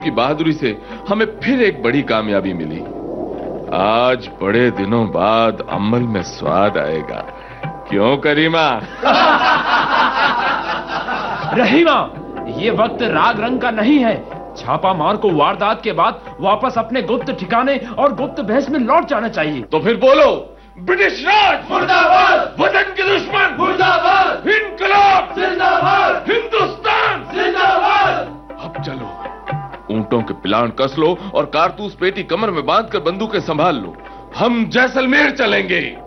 की बहादुरी से हमें फिर एक बड़ी कामयाबी मिली। आज बड़े दिनों बाद अमल में स्वाद आएगा, क्यों करीमा? रहीमा, ये वक्त राग रंग का नहीं है। छापा मार को वारदात के बाद वापस अपने गुप्त ठिकाने और गुप्त भेष में लौट जाना चाहिए। तो फिर बोलो, ब्रिटिश राज मुर्दाबाद, वतन के दुश्मन मुर्दाबाद, इनकलाब जिंदाबाद, हिंदुस्तान जिंदाबाद। अब चलो, ऊंटों के पिलान कस लो और कारतूस पेटी कमर में बांधकर बंदूकें संभाल लो। हम जैसलमेर चलेंगे।